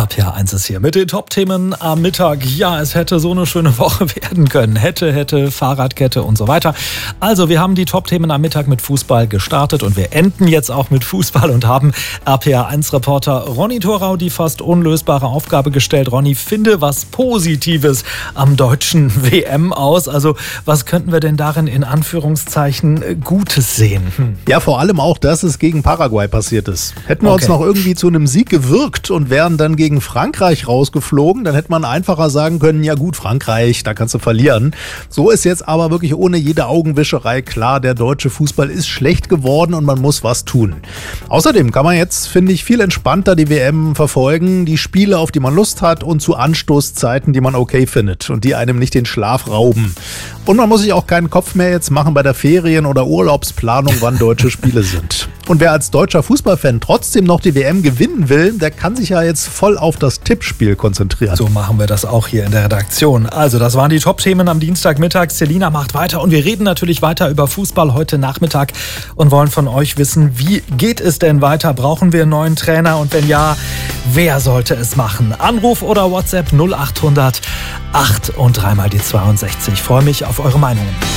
RPA1 ist hier mit den Top-Themen am Mittag. Ja, es hätte so eine schöne Woche werden können. Hätte, Fahrradkette und so weiter. Also, wir haben die Top-Themen am Mittag mit Fußball gestartet und wir enden jetzt auch mit Fußball und haben RPA1-Reporter Ronny Thorau die fast unlösbare Aufgabe gestellt. Ronny, finde was Positives am deutschen WM aus. Also, was könnten wir denn darin in Anführungszeichen Gutes sehen? Ja, vor allem auch, dass es gegen Paraguay passiert ist. Hätten wir uns noch irgendwie zu einem Sieg gewirkt und wären dann gegen Frankreich rausgeflogen, dann hätte man einfacher sagen können, ja gut, Frankreich, da kannst du verlieren. So ist jetzt aber wirklich ohne jede Augenwischerei klar, der deutsche Fußball ist schlecht geworden und man muss was tun. Außerdem kann man jetzt, finde ich, viel entspannter die WM verfolgen, die Spiele, auf die man Lust hat und zu Anstoßzeiten, die man okay findet und die einem nicht den Schlaf rauben. Und man muss sich auch keinen Kopf mehr jetzt machen bei der Ferien- oder Urlaubsplanung, wann deutsche Spiele sind. Und wer als deutscher Fußballfan trotzdem noch die WM gewinnen will, der kann sich ja jetzt voll auf das Tippspiel konzentrieren. So machen wir das auch hier in der Redaktion. Also, das waren die Top-Themen am Dienstagmittag. Selina macht weiter und wir reden natürlich weiter über Fußball heute Nachmittag und wollen von euch wissen, wie geht es denn weiter? Brauchen wir einen neuen Trainer? Und wenn ja, wer sollte es machen? Anruf oder WhatsApp 0800 8 und 3 mal die 62. Ich freue mich auf eure Meinungen.